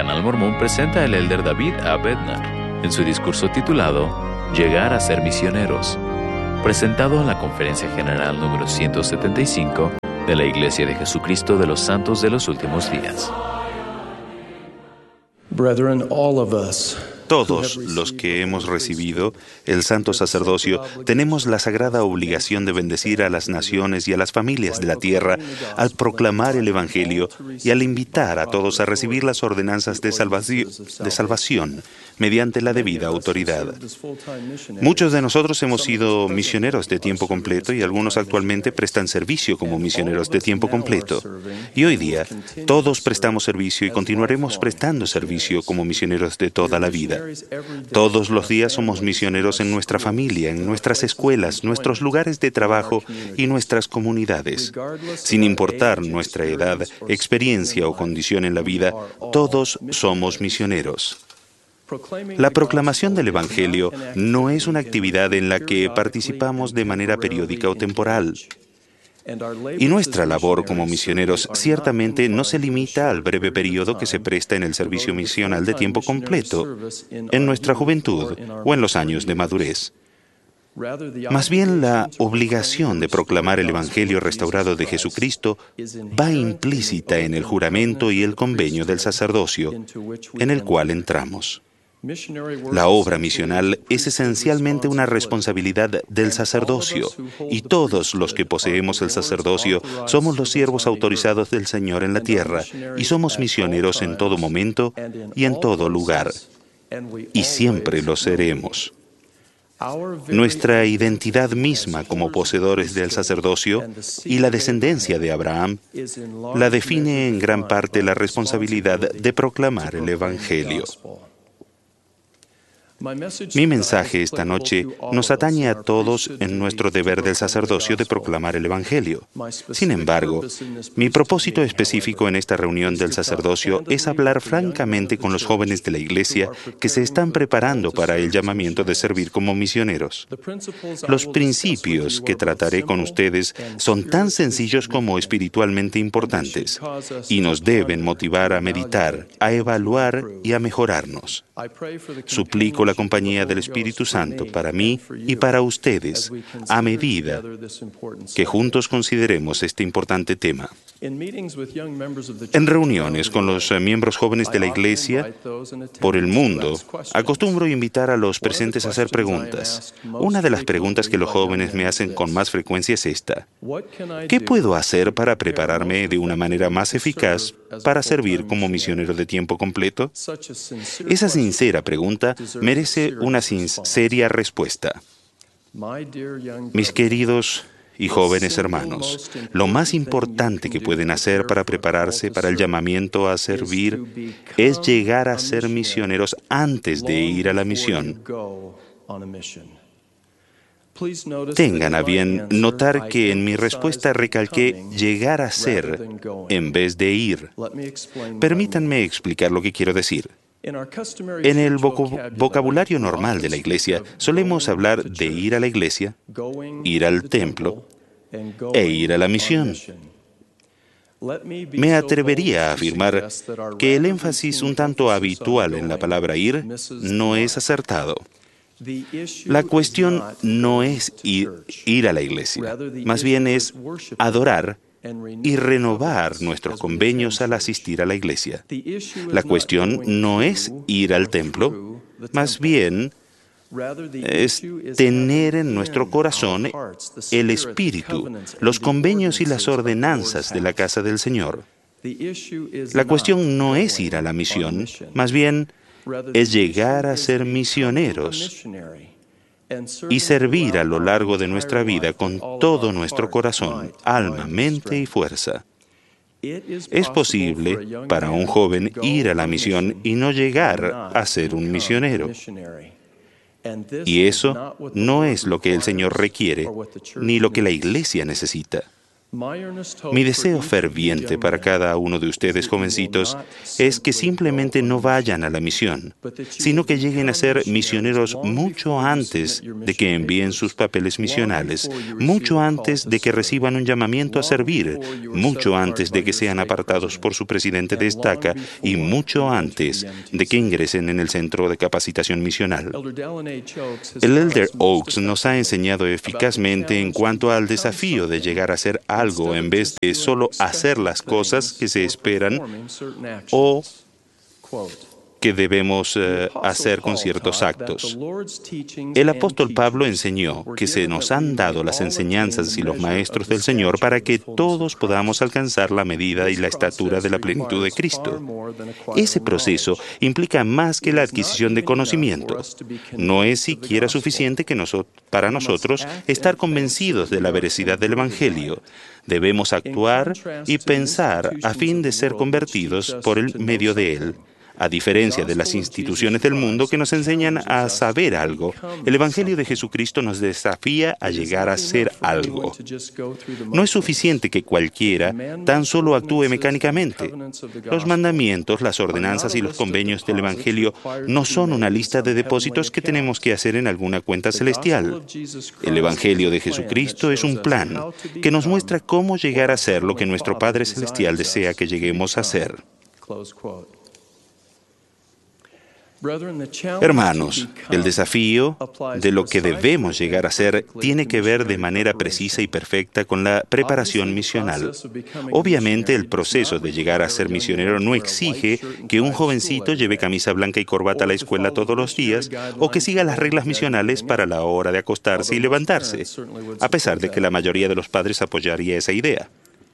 Canal Mormón presenta el elder David A. Bednar en su discurso titulado Llegar a ser misioneros, presentado en la Conferencia General número 175 de la Iglesia de Jesucristo de los Santos de los Últimos Días. Brethren, all of us, todos los que hemos recibido el santo sacerdocio tenemos la sagrada obligación de bendecir a las naciones y a las familias de la tierra al proclamar el Evangelio y al invitar a todos a recibir las ordenanzas de salvación mediante la debida autoridad. Muchos de nosotros hemos sido misioneros de tiempo completo y algunos actualmente prestan servicio como misioneros de tiempo completo. Y hoy día todos prestamos servicio y continuaremos prestando servicio como misioneros de toda la vida. Todos los días somos misioneros en nuestra familia, en nuestras escuelas, nuestros lugares de trabajo y nuestras comunidades. Sin importar nuestra edad, experiencia o condición en la vida, todos somos misioneros. La proclamación del Evangelio no es una actividad en la que participamos de manera periódica o temporal. Y nuestra labor como misioneros ciertamente no se limita al breve periodo que se presta en el servicio misional de tiempo completo, en nuestra juventud o en los años de madurez. Más bien, la obligación de proclamar el Evangelio restaurado de Jesucristo va implícita en el juramento y el convenio del sacerdocio, en el cual entramos. La obra misional es esencialmente una responsabilidad del sacerdocio, y todos los que poseemos el sacerdocio somos los siervos autorizados del Señor en la tierra, y somos misioneros en todo momento y en todo lugar, y siempre lo seremos. Nuestra identidad misma como poseedores del sacerdocio y la descendencia de Abraham la define en gran parte la responsabilidad de proclamar el Evangelio. Mi mensaje esta noche nos atañe a todos en nuestro deber del sacerdocio de proclamar el Evangelio. Sin embargo, mi propósito específico en esta reunión del sacerdocio es hablar francamente con los jóvenes de la Iglesia que se están preparando para el llamamiento de servir como misioneros. Los principios que trataré con ustedes son tan sencillos como espiritualmente importantes y nos deben motivar a meditar, a evaluar y a mejorarnos. Suplico la compañía del Espíritu Santo para mí y para ustedes, a medida que juntos consideremos este importante tema. En reuniones con los miembros jóvenes de la Iglesia por el mundo, acostumbro invitar a los presentes a hacer preguntas. Una de las preguntas que los jóvenes me hacen con más frecuencia es esta: ¿qué puedo hacer para prepararme de una manera más eficaz para servir como misionero de tiempo completo? Esa sincera pregunta merece una sincera respuesta. Mis queridos y jóvenes hermanos, lo más importante que pueden hacer para prepararse para el llamamiento a servir es llegar a ser misioneros antes de ir a la misión. Tengan a bien notar que en mi respuesta recalqué llegar a ser en vez de ir. Permítanme explicar lo que quiero decir. En el vocabulario normal de la Iglesia, solemos hablar de ir a la iglesia, ir al templo e ir a la misión. Me atrevería a afirmar que el énfasis un tanto habitual en la palabra ir no es acertado. La cuestión no es ir a la iglesia, más bien es adorar y renovar nuestros convenios al asistir a la iglesia. La cuestión no es ir al templo, más bien es tener en nuestro corazón el espíritu, los convenios y las ordenanzas de la casa del Señor. La cuestión no es ir a la misión, más bien es llegar a ser misioneros y servir a lo largo de nuestra vida con todo nuestro corazón, alma, mente y fuerza. Es posible para un joven ir a la misión y no llegar a ser un misionero. Y eso no es lo que el Señor requiere, ni lo que la Iglesia necesita. Mi deseo ferviente para cada uno de ustedes, jovencitos, es que simplemente no vayan a la misión, sino que lleguen a ser misioneros mucho antes de que envíen sus papeles misionales, mucho antes de que reciban un llamamiento a servir, mucho antes de que sean apartados por su presidente de estaca y mucho antes de que ingresen en el centro de capacitación misional. El Elder Oaks nos ha enseñado eficazmente en cuanto al desafío de llegar a ser algo en vez de solo hacer las cosas que se esperan o que debemos hacer con ciertos actos. El apóstol Pablo enseñó que se nos han dado las enseñanzas y los maestros del Señor para que todos podamos alcanzar la medida y la estatura de la plenitud de Cristo. Ese proceso implica más que la adquisición de conocimiento. No es siquiera suficiente para nosotros estar convencidos de la veracidad del Evangelio. Debemos actuar y pensar a fin de ser convertidos por el medio de él. A diferencia de las instituciones del mundo que nos enseñan a saber algo, el Evangelio de Jesucristo nos desafía a llegar a ser algo. No es suficiente que cualquiera tan solo actúe mecánicamente. Los mandamientos, las ordenanzas y los convenios del Evangelio no son una lista de depósitos que tenemos que hacer en alguna cuenta celestial. El Evangelio de Jesucristo es un plan que nos muestra cómo llegar a ser lo que nuestro Padre Celestial desea que lleguemos a ser. Hermanos, el desafío de lo que debemos llegar a ser tiene que ver de manera precisa y perfecta con la preparación misional. Obviamente, el proceso de llegar a ser misionero no exige que un jovencito lleve camisa blanca y corbata a la escuela todos los días o que siga las reglas misionales para la hora de acostarse y levantarse, a pesar de que la mayoría de los padres apoyaría esa idea.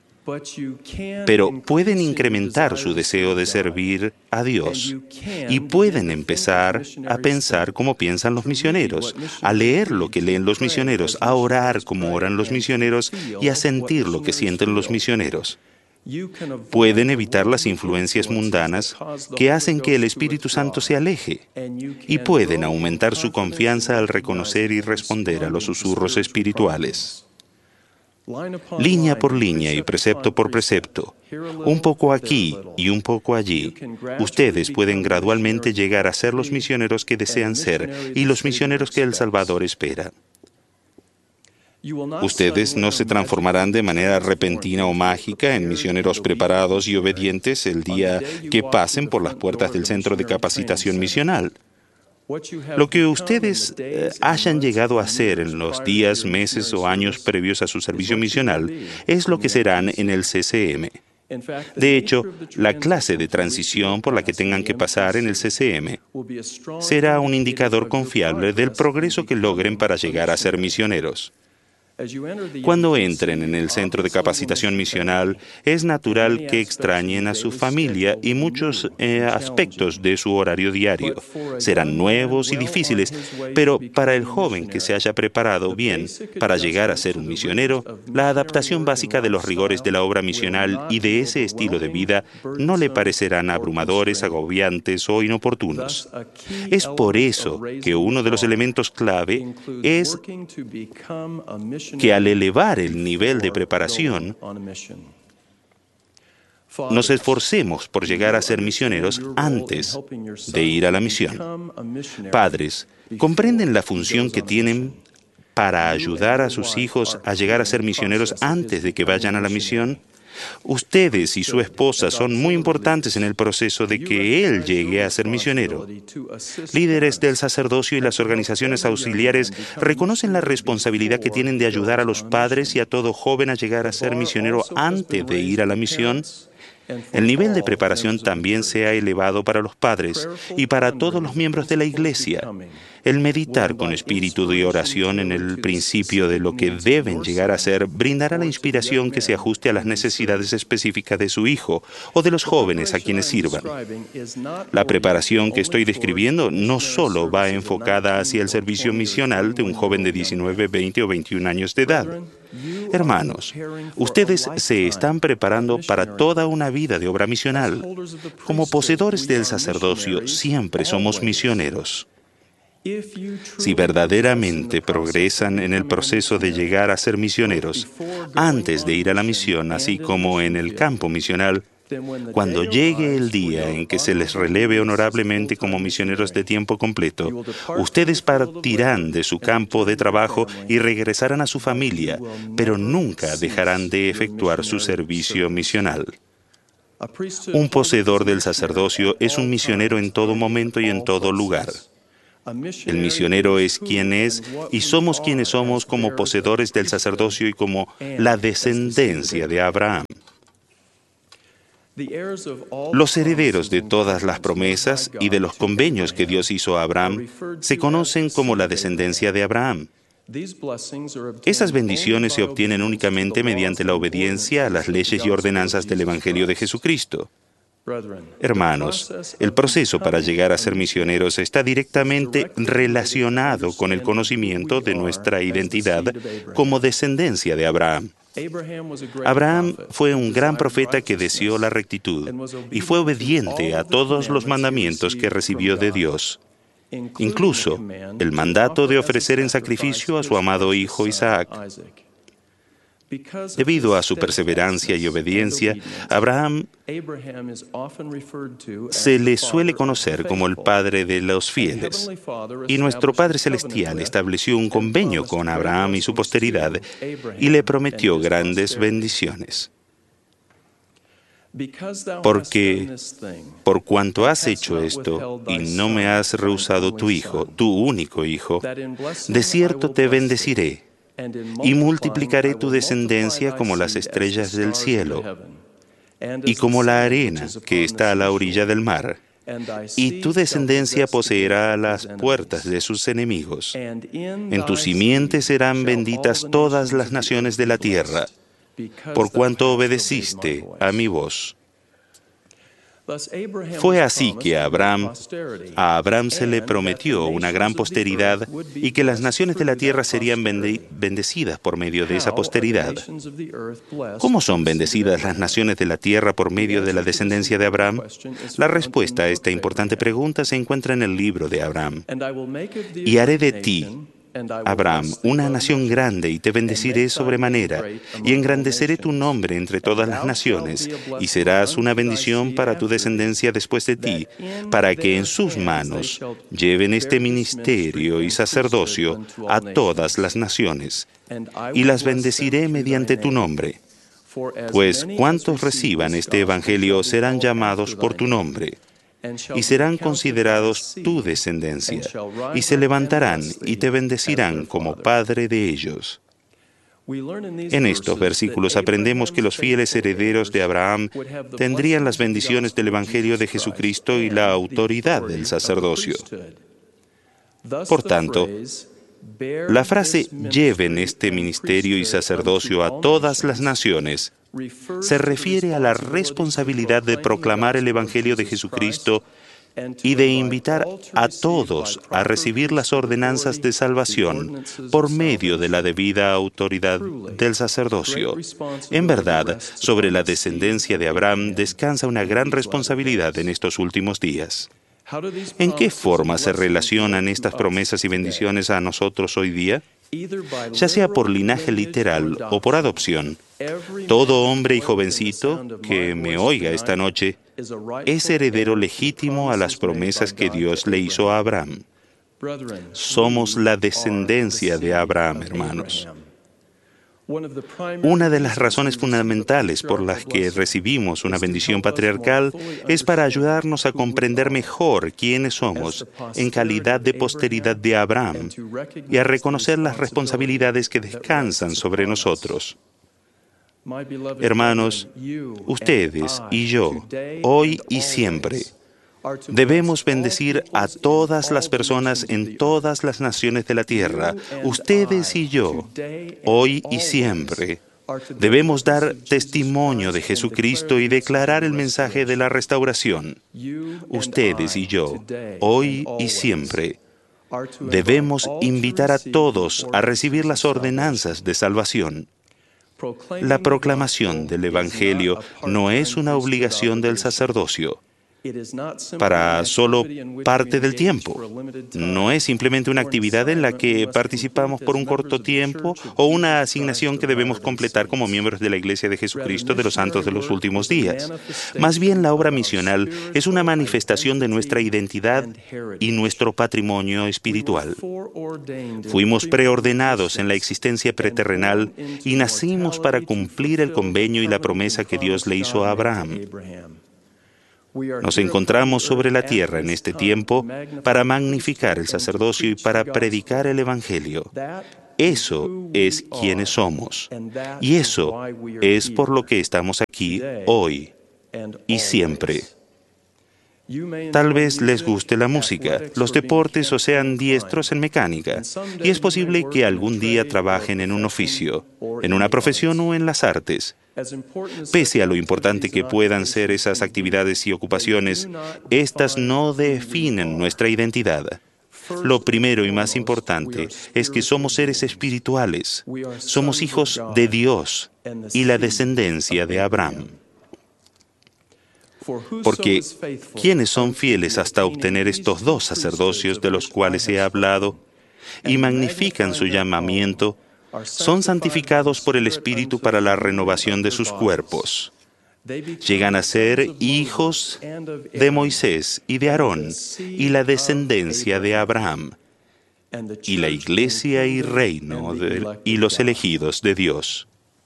Pero pueden incrementar su deseo de servir a Dios y pueden empezar a pensar como piensan los misioneros, a leer lo que leen los misioneros, a orar como oran los misioneros y a sentir lo que sienten los misioneros. Pueden evitar las influencias mundanas que hacen que el Espíritu Santo se aleje y pueden aumentar su confianza al reconocer y responder a los susurros espirituales. Línea por línea y precepto por precepto, un poco aquí y un poco allí, ustedes pueden gradualmente llegar a ser los misioneros que desean ser y los misioneros que el Salvador espera. Ustedes no se transformarán de manera repentina o mágica en misioneros preparados y obedientes el día que pasen por las puertas del centro de capacitación misional. Lo que ustedes hayan llegado a hacer en los días, meses o años previos a su servicio misional es lo que serán en el CCM. De hecho, la clase de transición por la que tengan que pasar en el CCM será un indicador confiable del progreso que logren para llegar a ser misioneros. Cuando entren en el centro de capacitación misional, es natural que extrañen a su familia y muchos aspectos de su horario diario. Serán nuevos y difíciles, pero para el joven que se haya preparado bien para llegar a ser un misionero, la adaptación básica de los rigores de la obra misional y de ese estilo de vida no le parecerán abrumadores, agobiantes o inoportunos. Es por eso que uno de los elementos clave es que al elevar el nivel de preparación, nos esforcemos por llegar a ser misioneros antes de ir a la misión. Padres, ¿comprenden la función que tienen para ayudar a sus hijos a llegar a ser misioneros antes de que vayan a la misión? Ustedes y su esposa son muy importantes en el proceso de que él llegue a ser misionero. Líderes del sacerdocio y las organizaciones auxiliares reconocen la responsabilidad que tienen de ayudar a los padres y a todo joven a llegar a ser misionero antes de ir a la misión. El nivel de preparación también se ha elevado para los padres y para todos los miembros de la Iglesia. El meditar con espíritu de oración en el principio de lo que deben llegar a ser brindará la inspiración que se ajuste a las necesidades específicas de su hijo o de los jóvenes a quienes sirvan. La preparación que estoy describiendo no solo va enfocada hacia el servicio misional de un joven de 19, 20 o 21 años de edad. Hermanos, ustedes se están preparando para toda una vida de obra misional. Como poseedores del sacerdocio, siempre somos misioneros. Si verdaderamente progresan en el proceso de llegar a ser misioneros, antes de ir a la misión, así como en el campo misional, cuando llegue el día en que se les releve honorablemente como misioneros de tiempo completo, ustedes partirán de su campo de trabajo y regresarán a su familia, pero nunca dejarán de efectuar su servicio misional. Un poseedor del sacerdocio es un misionero en todo momento y en todo lugar. El misionero es quien es y somos quienes somos como poseedores del sacerdocio y como la descendencia de Abraham. Los herederos de todas las promesas y de los convenios que Dios hizo a Abraham se conocen como la descendencia de Abraham. Esas bendiciones se obtienen únicamente mediante la obediencia a las leyes y ordenanzas del Evangelio de Jesucristo. Hermanos, el proceso para llegar a ser misioneros está directamente relacionado con el conocimiento de nuestra identidad como descendencia de Abraham. Abraham fue un gran profeta que deseó la rectitud y fue obediente a todos los mandamientos que recibió de Dios, incluso el mandato de ofrecer en sacrificio a su amado hijo Isaac. Debido a su perseverancia y obediencia, Abraham se le suele conocer como el padre de los fieles. Y nuestro Padre Celestial estableció un convenio con Abraham y su posteridad y le prometió grandes bendiciones. Porque por cuanto has hecho esto y no me has rehusado tu hijo, tu único hijo, de cierto te bendeciré y multiplicaré tu descendencia como las estrellas del cielo y como la arena que está a la orilla del mar. Y tu descendencia poseerá las puertas de sus enemigos. En tu simiente serán benditas todas las naciones de la tierra, por cuanto obedeciste a mi voz. Fue así que a Abraham se le prometió una gran posteridad y que las naciones de la tierra serían bendecidas por medio de esa posteridad. ¿Cómo son bendecidas las naciones de la tierra por medio de la descendencia de Abraham? La respuesta a esta importante pregunta se encuentra en el libro de Abraham. Y haré de ti, Abraham, una nación grande, y te bendeciré sobremanera, y engrandeceré tu nombre entre todas las naciones, y serás una bendición para tu descendencia después de ti, para que en sus manos lleven este ministerio y sacerdocio a todas las naciones, y las bendeciré mediante tu nombre. Pues cuantos reciban este evangelio serán llamados por tu nombre, y serán considerados tu descendencia, y se levantarán y te bendecirán como padre de ellos. En estos versículos aprendemos que los fieles herederos de Abraham tendrían las bendiciones del Evangelio de Jesucristo y la autoridad del sacerdocio. Por tanto, la frase «lleven este ministerio y sacerdocio a todas las naciones» se refiere a la responsabilidad de proclamar el Evangelio de Jesucristo y de invitar a todos a recibir las ordenanzas de salvación por medio de la debida autoridad del sacerdocio. En verdad, sobre la descendencia de Abraham descansa una gran responsabilidad en estos últimos días. ¿En qué forma se relacionan estas promesas y bendiciones a nosotros hoy día? Ya sea por linaje literal o por adopción, todo hombre y jovencito que me oiga esta noche es heredero legítimo a las promesas que Dios le hizo a Abraham. Somos la descendencia de Abraham, hermanos. Una de las razones fundamentales por las que recibimos una bendición patriarcal es para ayudarnos a comprender mejor quiénes somos en calidad de posteridad de Abraham y a reconocer las responsabilidades que descansan sobre nosotros. Hermanos, ustedes y yo, hoy y siempre, debemos bendecir a todas las personas en todas las naciones de la tierra. Ustedes y yo, hoy y siempre, debemos dar testimonio de Jesucristo y declarar el mensaje de la restauración. Ustedes y yo, hoy y siempre, debemos invitar a todos a recibir las ordenanzas de salvación. La proclamación del Evangelio no es una obligación del sacerdocio. para solo parte del tiempo. No es simplemente una actividad en la que participamos por un corto tiempo o una asignación que debemos completar como miembros de la Iglesia de Jesucristo de los Santos de los Últimos Días. Más bien, la obra misional es una manifestación de nuestra identidad y nuestro patrimonio espiritual. Fuimos preordenados en la existencia preterrenal y nacimos para cumplir el convenio y la promesa que Dios le hizo a Abraham. Nos encontramos sobre la tierra en este tiempo para magnificar el sacerdocio y para predicar el Evangelio. Eso es quienes somos. Y eso es por lo que estamos aquí hoy y siempre. Tal vez les guste la música, los deportes o sean diestros en mecánica. Y es posible que algún día trabajen en un oficio, en una profesión o en las artes. Pese a lo importante que puedan ser esas actividades y ocupaciones, estas no definen nuestra identidad. Lo primero y más importante es que somos seres espirituales. Somos hijos de Dios y la descendencia de Abraham. Porque quienes son fieles hasta obtener estos dos sacerdocios de los cuales he hablado y magnifican su llamamiento, son santificados por el Espíritu para la renovación de sus cuerpos. Llegan a ser hijos de Moisés y de Aarón y la descendencia de Abraham, y la iglesia y reino y los elegidos de Dios.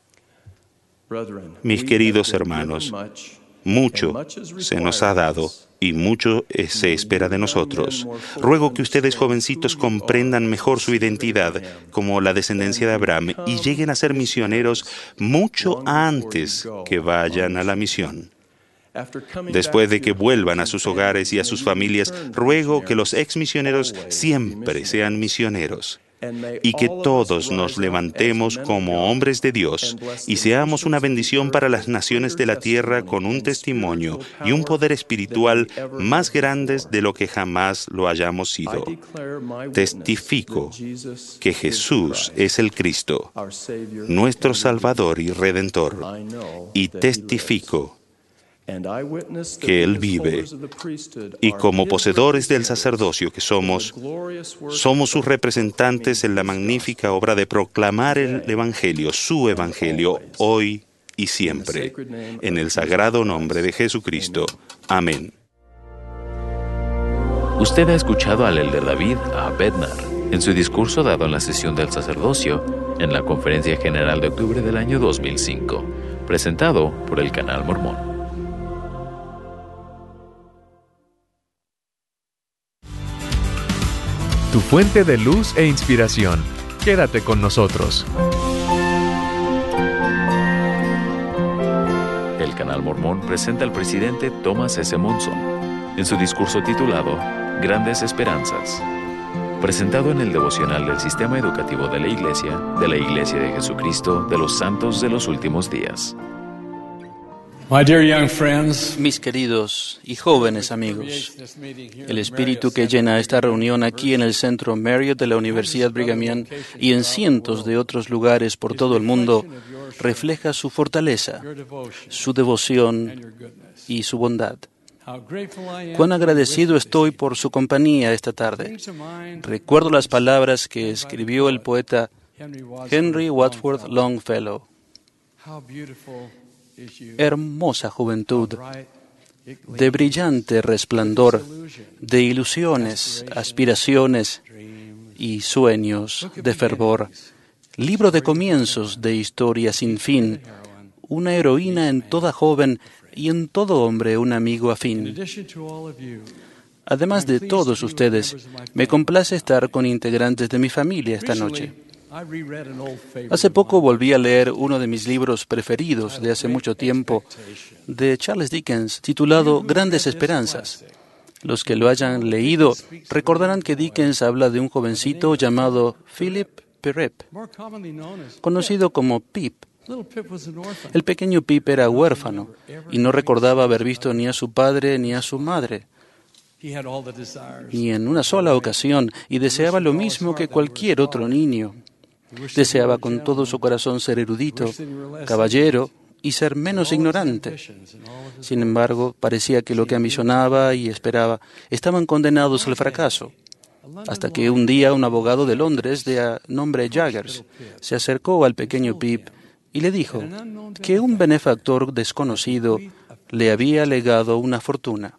Mis queridos hermanos, mucho se nos ha dado y mucho se espera de nosotros. Ruego que ustedes, jovencitos, comprendan mejor su identidad como la descendencia de Abraham y lleguen a ser misioneros mucho antes que vayan a la misión. Después de que vuelvan a sus hogares y a sus familias, ruego que los exmisioneros siempre sean misioneros y que todos nos levantemos como hombres de Dios y seamos una bendición para las naciones de la tierra con un testimonio y un poder espiritual más grandes de lo que jamás lo hayamos sido. Testifico que Jesús es el Cristo, nuestro Salvador y Redentor, y testifico que Él vive, y como poseedores del sacerdocio que somos sus representantes en la magnífica obra de proclamar el Evangelio, su Evangelio, hoy y siempre. En el sagrado nombre de Jesucristo. Amén. Usted ha escuchado al elder David A. Bednar en su discurso dado en la sesión del sacerdocio en la Conferencia General de octubre del año 2005, presentado por el Canal Mormón. Tu fuente de luz e inspiración. Quédate con nosotros. El Canal Mormón presenta al presidente Thomas S. Monson en su discurso titulado Grandes Esperanzas, presentado en el devocional del Sistema Educativo de la Iglesia de Jesucristo de los Santos de los Últimos Días. Mis queridos y jóvenes amigos, el espíritu que llena esta reunión aquí en el Centro Marriott de la Universidad Brigham Young y en cientos de otros lugares por todo el mundo refleja su fortaleza, su devoción y su bondad. Cuán agradecido estoy por su compañía esta tarde. Recuerdo las palabras que escribió el poeta Henry Wadsworth Longfellow. Hermosa juventud, de brillante resplandor, de ilusiones, aspiraciones y sueños de fervor, libro de comienzos de historia sin fin, una heroína en toda joven y en todo hombre un amigo afín. Además de todos ustedes, me complace estar con integrantes de mi familia esta noche. Hace poco volví a leer uno de mis libros preferidos de hace mucho tiempo, de Charles Dickens, titulado Grandes Esperanzas. Los que lo hayan leído recordarán que Dickens habla de un jovencito llamado Philip Pirrip, conocido como Pip. El pequeño Pip era huérfano y no recordaba haber visto ni a su padre ni a su madre, ni en una sola ocasión, y deseaba lo mismo que cualquier otro niño. Deseaba con todo su corazón ser erudito, caballero y ser menos ignorante. Sin embargo, parecía que lo que ambicionaba y esperaba estaban condenados al fracaso. Hasta que un día un abogado de Londres de nombre Jaggers se acercó al pequeño Pip y le dijo que un benefactor desconocido le había legado una fortuna.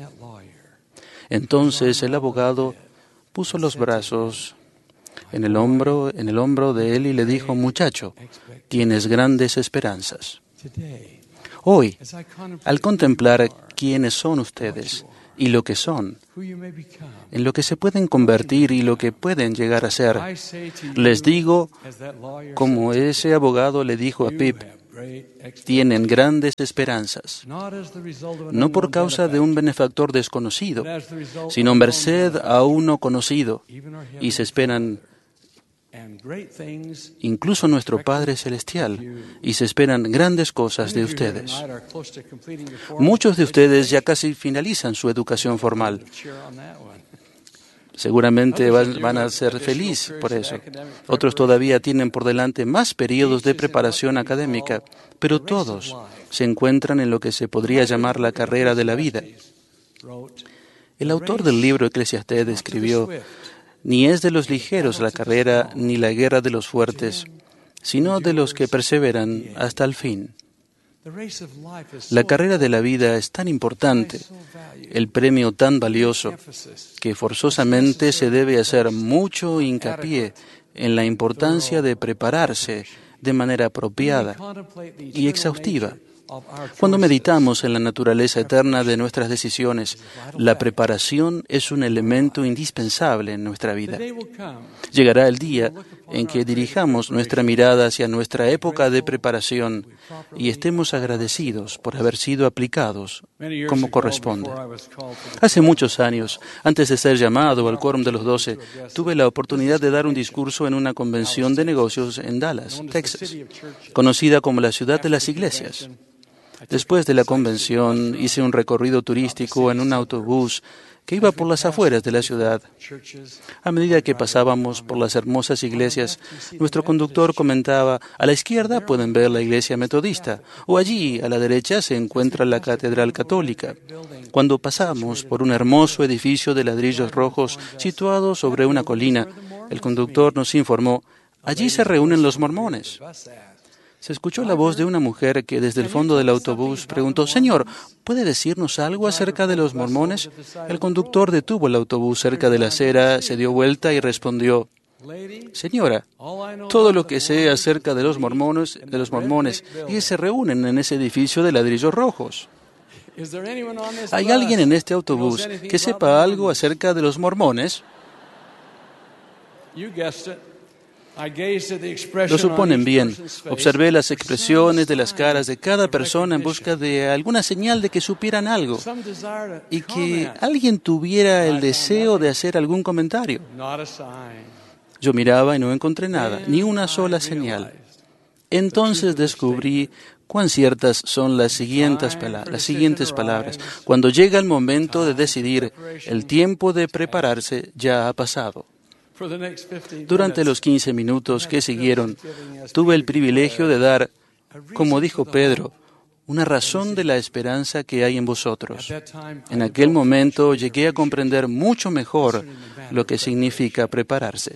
Entonces el abogado puso los brazos en el hombro de él y le dijo: muchacho, tienes grandes esperanzas. Hoy, al contemplar quiénes son ustedes y lo que son, en lo que se pueden convertir y lo que pueden llegar a ser, les digo, como ese abogado le dijo a Pip, tienen grandes esperanzas, no por causa de un benefactor desconocido, sino merced a uno conocido, y se esperan incluso nuestro Padre Celestial, y se esperan grandes cosas de ustedes. Muchos de ustedes ya casi finalizan su educación formal. Seguramente van a ser felices por eso. Otros todavía tienen por delante más periodos de preparación académica, pero todos se encuentran en lo que se podría llamar la carrera de la vida. El autor del libro Eclesiastés escribió: ni es de los ligeros la carrera, ni la guerra de los fuertes, sino de los que perseveran hasta el fin. La carrera de la vida es tan importante, el premio tan valioso, que forzosamente se debe hacer mucho hincapié en la importancia de prepararse de manera apropiada y exhaustiva. Cuando meditamos en la naturaleza eterna de nuestras decisiones, la preparación es un elemento indispensable en nuestra vida. Llegará el día en que dirijamos nuestra mirada hacia nuestra época de preparación y estemos agradecidos por haber sido aplicados como corresponde. Hace muchos años, antes de ser llamado al Quórum de los 12, tuve la oportunidad de dar un discurso en una convención de negocios en Dallas, Texas, conocida como la ciudad de las iglesias. Después de la convención, hice un recorrido turístico en un autobús que iba por las afueras de la ciudad. A medida que pasábamos por las hermosas iglesias, nuestro conductor comentaba: a la izquierda pueden ver la iglesia metodista, o allí a la derecha se encuentra la catedral católica. Cuando pasamos por un hermoso edificio de ladrillos rojos situado sobre una colina, el conductor nos informó: allí se reúnen los mormones. Se escuchó la voz de una mujer que desde el fondo del autobús preguntó: Señor, ¿puede decirnos algo acerca de los mormones? El conductor detuvo el autobús cerca de la acera, se dio vuelta y respondió: Señora, todo lo que sé acerca de los mormones es que se reúnen en ese edificio de ladrillos rojos. ¿Hay alguien en este autobús que sepa algo acerca de los mormones? Lo suponen bien. Observé las expresiones de las caras de cada persona en busca de alguna señal de que supieran algo y que alguien tuviera el deseo de hacer algún comentario. Yo miraba y no encontré nada, ni una sola señal. Entonces descubrí cuán ciertas son las siguientes palabras. Cuando llega el momento de decidir, el tiempo de prepararse ya ha pasado. Durante los 15 minutos que siguieron, tuve el privilegio de dar, como dijo Pedro, una razón de la esperanza que hay en vosotros. En aquel momento llegué a comprender mucho mejor lo que significa prepararse.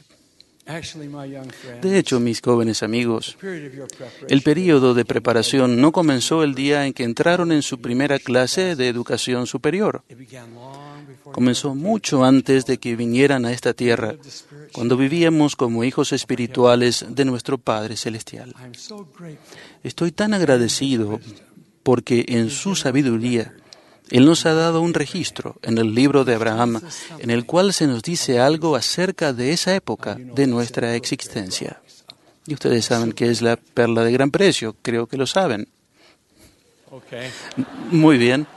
De hecho, mis jóvenes amigos, el período de preparación no comenzó el día en que entraron en su primera clase de educación superior. Comenzó mucho antes de que vinieran a esta tierra, cuando vivíamos como hijos espirituales de nuestro Padre Celestial. Estoy tan agradecido porque en su sabiduría Él nos ha dado un registro en el libro de Abraham, en el cual se nos dice algo acerca de esa época de nuestra existencia. Y ustedes saben que es la perla de gran precio, creo que lo saben. Muy bien.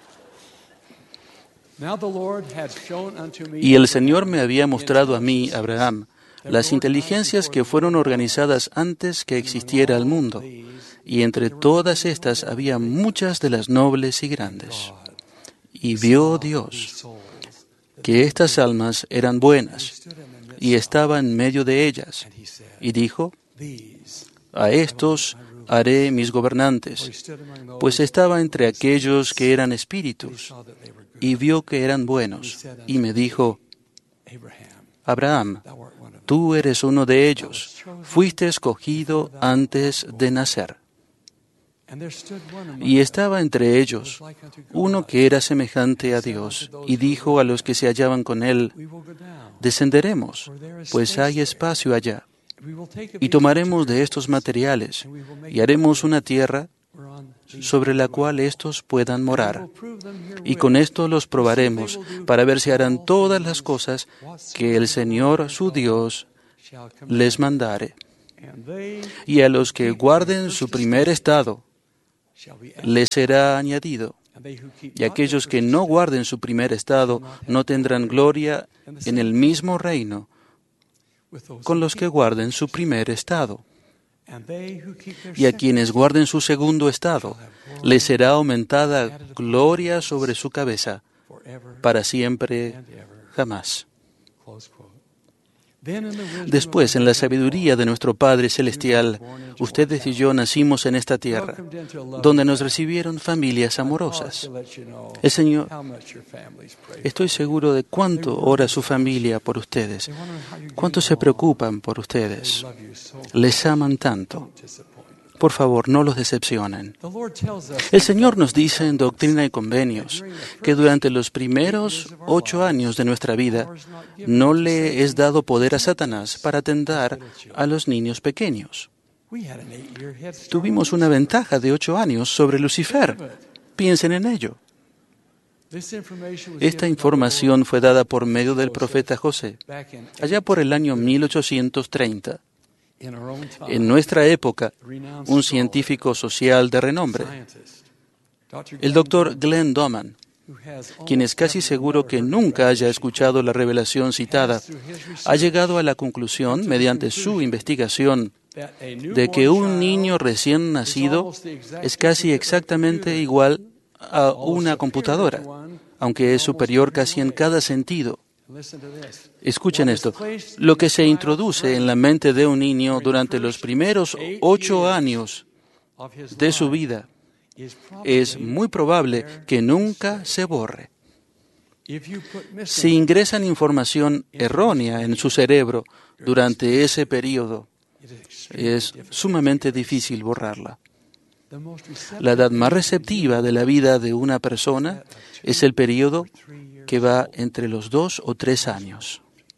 Y el Señor me había mostrado a mí, Abraham, las inteligencias que fueron organizadas antes que existiera el mundo, y entre todas estas había muchas de las nobles y grandes. Y vio Dios que estas almas eran buenas, y estaba en medio de ellas, y dijo: a estos haré mis gobernantes, pues estaba entre aquellos que eran espíritus, y vio que eran buenos, y me dijo, Abraham, tú eres uno de ellos, fuiste escogido antes de nacer. Y estaba entre ellos uno que era semejante a Dios, y dijo a los que se hallaban con él, descenderemos, pues hay espacio allá, y tomaremos de estos materiales, y haremos una tierra sobre la cual éstos puedan morar. Y con esto los probaremos, para ver si harán todas las cosas que el Señor su Dios les mandare. Y a los que guarden su primer estado, les será añadido. Y aquellos que no guarden su primer estado no tendrán gloria en el mismo reino con los que guarden su primer estado. Y a quienes guarden su segundo estado, les será aumentada gloria sobre su cabeza, para siempre, jamás. Después, en la sabiduría de nuestro Padre Celestial, ustedes y yo nacimos en esta tierra, donde nos recibieron familias amorosas. El Señor, estoy seguro de cuánto ora su familia por ustedes, cuánto se preocupan por ustedes. Les aman tanto. Por favor, no los decepcionen. El Señor nos dice en Doctrina y Convenios que durante los primeros 8 años de nuestra vida no le es dado poder a Satanás para tentar a los niños pequeños. Tuvimos una ventaja de 8 años sobre Lucifer. Piensen en ello. Esta información fue dada por medio del profeta José, allá por el año 1830. En nuestra época, un científico social de renombre, el doctor Glenn Doman, quien es casi seguro que nunca haya escuchado la revelación citada, ha llegado a la conclusión, mediante su investigación, de que un niño recién nacido es casi exactamente igual a una computadora, aunque es superior casi en cada sentido. Escuchen esto. Lo que se introduce en la mente de un niño durante los primeros 8 años de su vida es muy probable que nunca se borre. Si ingresan información errónea en su cerebro durante ese periodo, es sumamente difícil borrarla. La edad más receptiva de la vida de una persona es el periodo que va entre los 2 o 3 años.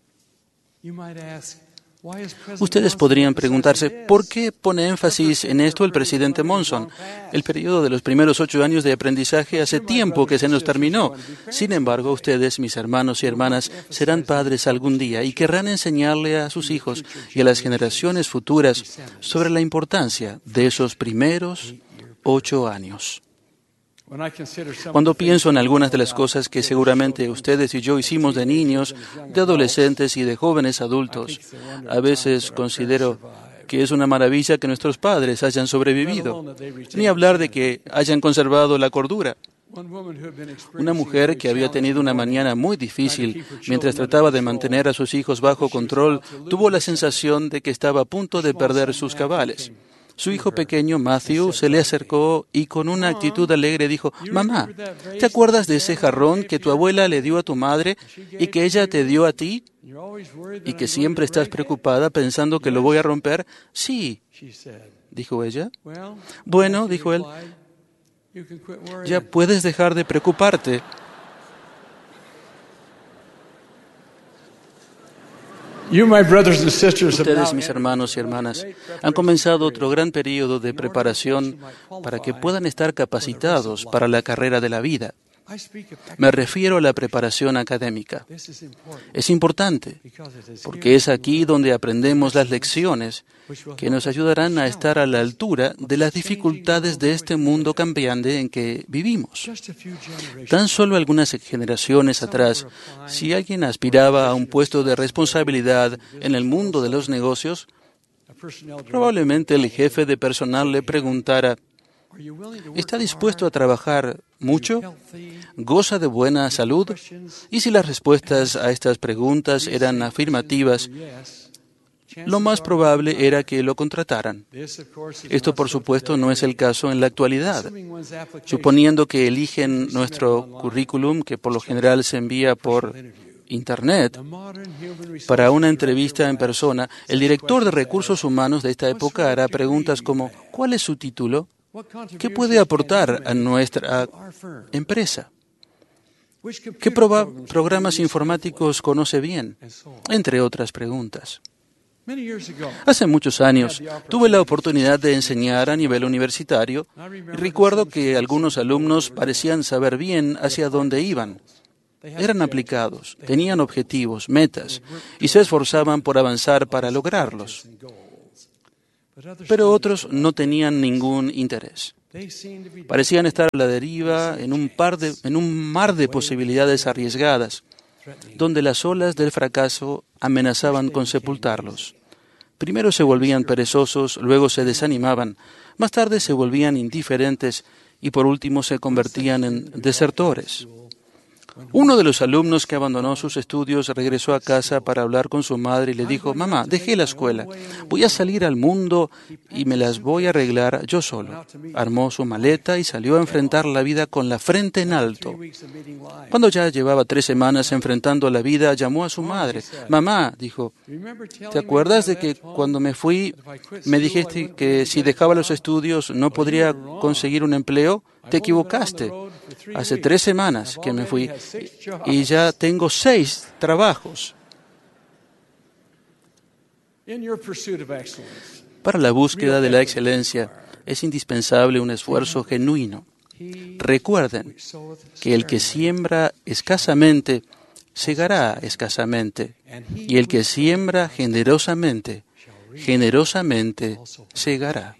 Ustedes podrían preguntarse, ¿por qué pone énfasis en esto el presidente Monson? El periodo de los primeros 8 años de aprendizaje hace tiempo que se nos terminó. Sin embargo, ustedes, mis hermanos y hermanas, serán padres algún día y querrán enseñarle a sus hijos y a las generaciones futuras sobre la importancia de esos primeros 8 años. Cuando pienso en algunas de las cosas que seguramente ustedes y yo hicimos de niños, de adolescentes y de jóvenes adultos, a veces considero que es una maravilla que nuestros padres hayan sobrevivido, ni hablar de que hayan conservado la cordura. Una mujer que había tenido una mañana muy difícil mientras trataba de mantener a sus hijos bajo control, tuvo la sensación de que estaba a punto de perder sus cabales. Su hijo pequeño, Matthew, se le acercó y con una actitud alegre dijo, «Mamá, ¿te acuerdas de ese jarrón que tu abuela le dio a tu madre y que ella te dio a ti? ¿Y que siempre estás preocupada pensando que lo voy a romper?» «Sí», dijo ella. «Bueno», dijo él, «ya puedes dejar de preocuparte». Ustedes, mis hermanos y hermanas, han comenzado otro gran periodo de preparación para que puedan estar capacitados para la carrera de la vida. Me refiero a la preparación académica. Es importante, porque es aquí donde aprendemos las lecciones que nos ayudarán a estar a la altura de las dificultades de este mundo cambiante en que vivimos. Tan solo algunas generaciones atrás, si alguien aspiraba a un puesto de responsabilidad en el mundo de los negocios, probablemente el jefe de personal le preguntara, ¿está dispuesto a trabajar mucho? ¿Goza de buena salud? Y si las respuestas a estas preguntas eran afirmativas, lo más probable era que lo contrataran. Esto, por supuesto, no es el caso en la actualidad. Suponiendo que eligen nuestro currículum, que por lo general se envía por Internet, para una entrevista en persona, el director de recursos humanos de esta época hará preguntas como ¿cuál es su título? ¿Qué puede aportar a nuestra empresa? ¿Qué programas informáticos conoce bien? Entre otras preguntas. Hace muchos años tuve la oportunidad de enseñar a nivel universitario y recuerdo que algunos alumnos parecían saber bien hacia dónde iban. Eran aplicados, tenían objetivos, metas y se esforzaban por avanzar para lograrlos. Pero otros no tenían ningún interés. Parecían estar a la deriva en un mar de posibilidades arriesgadas, donde las olas del fracaso amenazaban con sepultarlos. Primero se volvían perezosos, luego se desanimaban, más tarde se volvían indiferentes y por último se convertían en desertores. Uno de los alumnos que abandonó sus estudios regresó a casa para hablar con su madre y le dijo: «Mamá, dejé la escuela, voy a salir al mundo y me las voy a arreglar yo solo». Armó su maleta y salió a enfrentar la vida con la frente en alto. Cuando ya llevaba 3 semanas enfrentando la vida, llamó a su madre. «Mamá», dijo, «¿te acuerdas de que cuando me fui me dijiste que si dejaba los estudios no podría conseguir un empleo? Te equivocaste. Hace 3 semanas que me fui y ya tengo 6 trabajos». Para la búsqueda de la excelencia es indispensable un esfuerzo genuino. Recuerden que el que siembra escasamente, segará escasamente, y el que siembra generosamente, generosamente segará.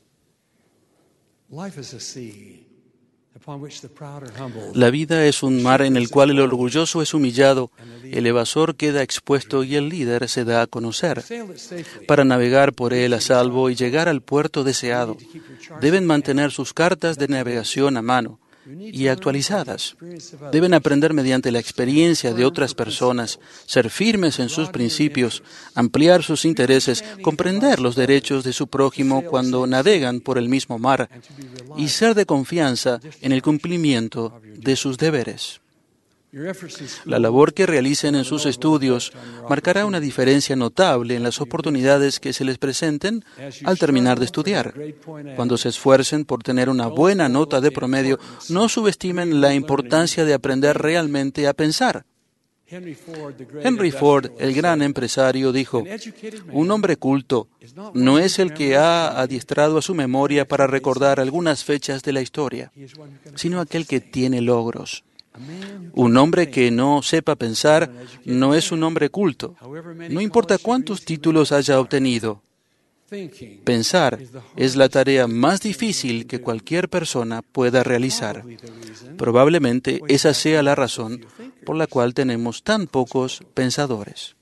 La vida es un mar en el cual el orgulloso es humillado, el evasor queda expuesto y el líder se da a conocer. Para navegar por él a salvo y llegar al puerto deseado, deben mantener sus cartas de navegación a mano y actualizadas. Deben aprender mediante la experiencia de otras personas, ser firmes en sus principios, ampliar sus intereses, comprender los derechos de su prójimo cuando navegan por el mismo mar y ser de confianza en el cumplimiento de sus deberes. La labor que realicen en sus estudios marcará una diferencia notable en las oportunidades que se les presenten al terminar de estudiar. Cuando se esfuercen por tener una buena nota de promedio, no subestimen la importancia de aprender realmente a pensar. Henry Ford, el gran empresario, dijo: «Un hombre culto no es el que ha adiestrado a su memoria para recordar algunas fechas de la historia, sino aquel que tiene logros». Un hombre que no sepa pensar no es un hombre culto, no importa cuántos títulos haya obtenido. Pensar es la tarea más difícil que cualquier persona pueda realizar. Probablemente esa sea la razón por la cual tenemos tan pocos pensadores.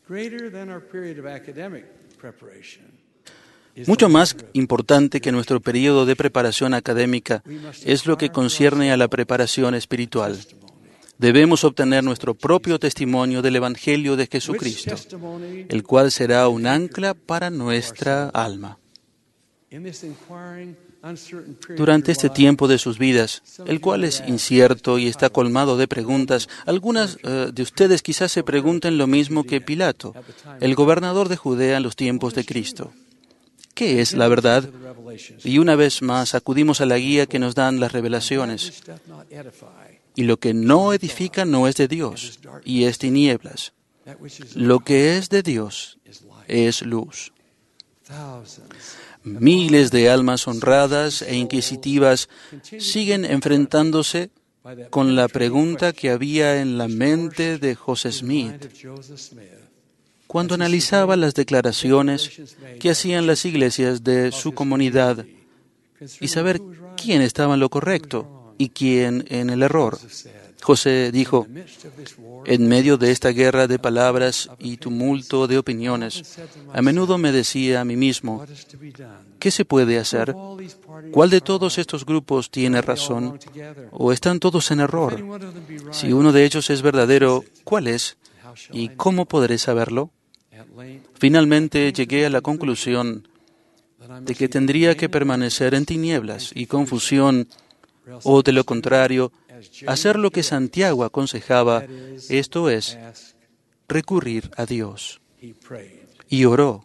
Mucho más importante que nuestro periodo de preparación académica es lo que concierne a la preparación espiritual. Debemos obtener nuestro propio testimonio del Evangelio de Jesucristo, el cual será un ancla para nuestra alma. Durante este tiempo de sus vidas, el cual es incierto y está colmado de preguntas, algunas de ustedes quizás se pregunten lo mismo que Pilato, el gobernador de Judea en los tiempos de Cristo. ¿Qué es la verdad? Y una vez más acudimos a la guía que nos dan las revelaciones. Y lo que no edifica no es de Dios, y es tinieblas. Lo que es de Dios es luz. Miles de almas honradas e inquisitivas siguen enfrentándose con la pregunta que había en la mente de José Smith cuando analizaba las declaraciones que hacían las iglesias de su comunidad y saber quién estaba en lo correcto y quién en el error. José dijo: «En medio de esta guerra de palabras y tumulto de opiniones, a menudo me decía a mí mismo, ¿qué se puede hacer? ¿Cuál de todos estos grupos tiene razón? ¿O están todos en error? Si uno de ellos es verdadero, ¿cuál es? ¿Y cómo podré saberlo?». Finalmente llegué a la conclusión de que tendría que permanecer en tinieblas y confusión, o de lo contrario, hacer lo que Santiago aconsejaba, esto es, recurrir a Dios. Y oró.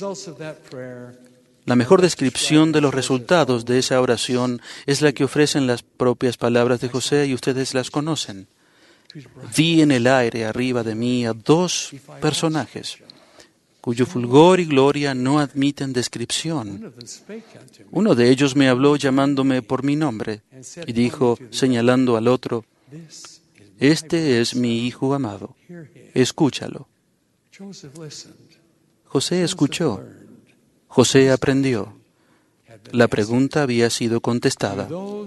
La mejor descripción de los resultados de esa oración es la que ofrecen las propias palabras de José, y ustedes las conocen. Vi en el aire arriba de mí a dos personajes, cuyo fulgor y gloria no admiten descripción. Uno de ellos me habló llamándome por mi nombre y dijo, señalando al otro, este es mi hijo amado, escúchalo. José escuchó. José aprendió. La pregunta había sido contestada.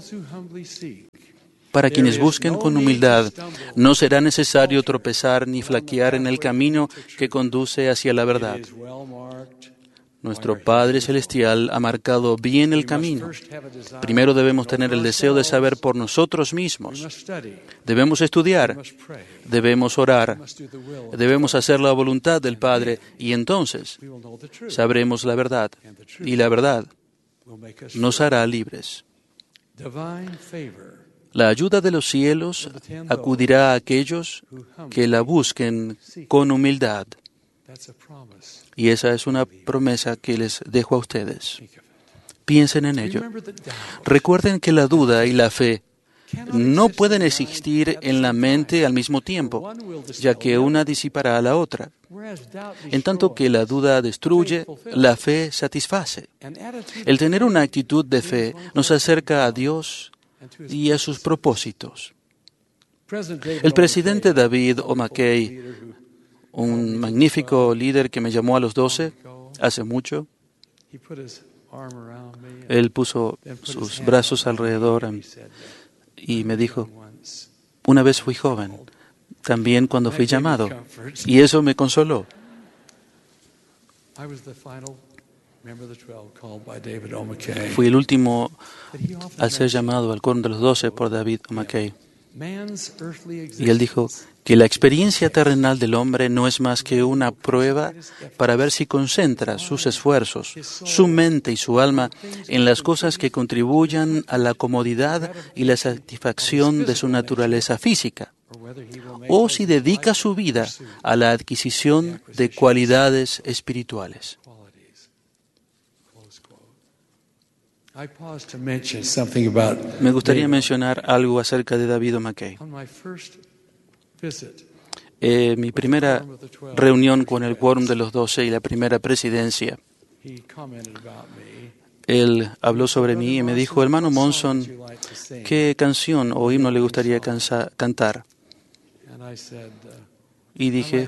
Para quienes busquen con humildad, no será necesario tropezar ni flaquear en el camino que conduce hacia la verdad. Nuestro Padre Celestial ha marcado bien el camino. Primero debemos tener el deseo de saber por nosotros mismos. Debemos estudiar, debemos orar, debemos hacer la voluntad del Padre, y entonces sabremos la verdad, y la verdad nos hará libres. La ayuda de los cielos acudirá a aquellos que la busquen con humildad. Y esa es una promesa que les dejo a ustedes. Piensen en ello. Recuerden que la duda y la fe no pueden existir en la mente al mismo tiempo, ya que una disipará a la otra. En tanto que la duda destruye, la fe satisface. El tener una actitud de fe nos acerca a Dios y a sus propósitos. El presidente David O. McKay, un magnífico líder que me llamó a los 12 hace mucho, él puso sus brazos alrededor y me dijo, una vez fui joven, también cuando fui llamado, y eso me consoló. Fui el último al ser llamado al quórum de los 12 por David O. McKay. Y él dijo que la experiencia terrenal del hombre no es más que una prueba para ver si concentra sus esfuerzos, su mente y su alma en las cosas que contribuyan a la comodidad y la satisfacción de su naturaleza física, o si dedica su vida a la adquisición de cualidades espirituales. Me gustaría mencionar algo acerca de David O. McKay. Mi primera reunión con el quórum de los 12 y la primera presidencia, él habló sobre mí y me dijo, hermano Monson, ¿qué canción o himno le gustaría cantar? Y dije,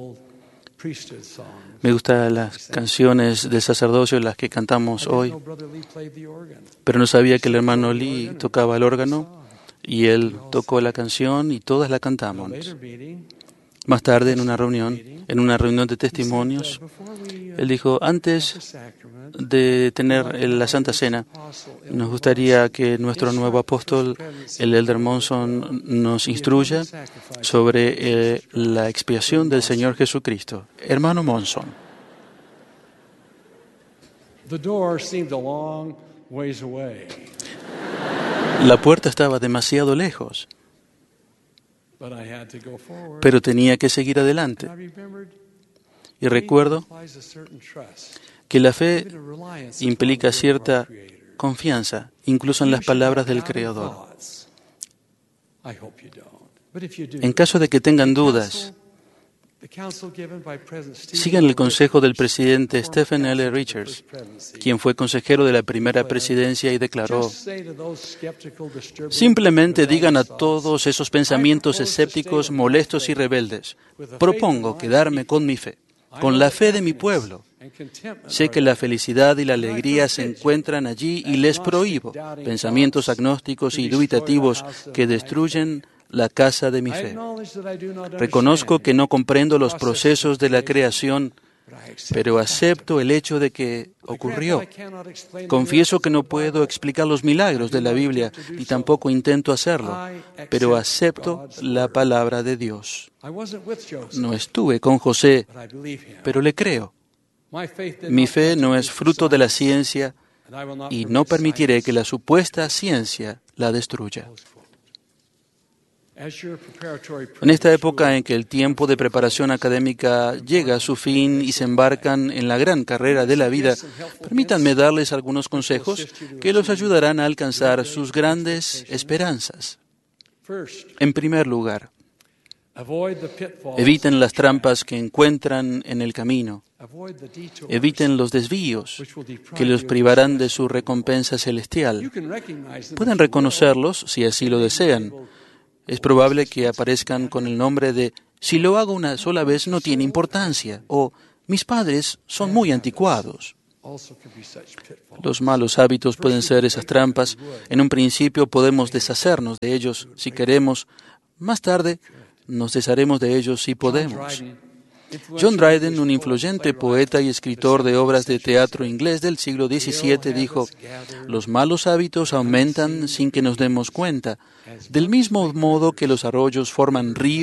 me gustan las canciones del sacerdocio, las que cantamos hoy, pero no sabía que el hermano Lee tocaba el órgano y él tocó la canción y todas la cantamos. Más tarde, en una reunión de testimonios, él dijo, antes de tener la Santa Cena, nos gustaría que nuestro nuevo apóstol, el Elder Monson, nos instruya sobre la expiación del Señor Jesucristo. Hermano Monson. La puerta estaba demasiado lejos, pero tenía que seguir adelante. Y recuerdo que la fe implica cierta confianza, incluso en las palabras del Creador. En caso de que tengan dudas, sigan el consejo del presidente Stephen L. Richards, quien fue consejero de la primera presidencia y declaró, simplemente digan a todos esos pensamientos escépticos, molestos y rebeldes, propongo quedarme con mi fe, con la fe de mi pueblo. Sé que la felicidad y la alegría se encuentran allí y les prohíbo pensamientos agnósticos y dubitativos que destruyen la casa de mi fe. Reconozco que no comprendo los procesos de la creación, pero acepto el hecho de que ocurrió. Confieso que no puedo explicar los milagros de la Biblia y tampoco intento hacerlo, pero acepto la palabra de Dios. No estuve con José, pero le creo. Mi fe no es fruto de la ciencia y no permitiré que la supuesta ciencia la destruya. En esta época en que el tiempo de preparación académica llega a su fin y se embarcan en la gran carrera de la vida, permítanme darles algunos consejos que los ayudarán a alcanzar sus grandes esperanzas. En primer lugar, eviten las trampas que encuentran en el camino. Eviten los desvíos que los privarán de su recompensa celestial. Pueden reconocerlos si así lo desean. Es probable que aparezcan con el nombre de «si lo hago una sola vez no tiene importancia» o «mis padres son muy anticuados». Los malos hábitos pueden ser esas trampas. En un principio podemos deshacernos de ellos si queremos. Más tarde nos desharemos de ellos si podemos. John Dryden, un influyente poeta y escritor de obras de teatro inglés del siglo XVII, dijo: «Los malos hábitos aumentan sin que nos demos cuenta. Del mismo modo que los arroyos forman ríos,